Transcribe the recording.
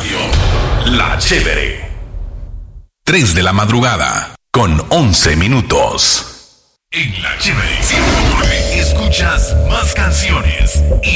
Radio, La Chévere. 3 de la madrugada, con 11 minutos. En La Chévere 100.9 escuchas más canciones y